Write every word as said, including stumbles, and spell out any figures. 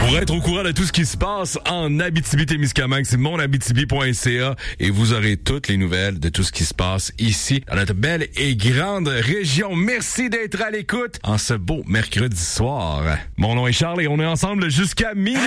Pour être au courant de tout ce qui se passe en Abitibi-Témiscamingue, c'est mon abitibi point c a et vous aurez toutes les nouvelles de tout ce qui se passe ici, dans notre belle et grande région. Merci d'être à l'écoute en ce beau mercredi soir. Mon nom est Charles et on est ensemble jusqu'à minuit.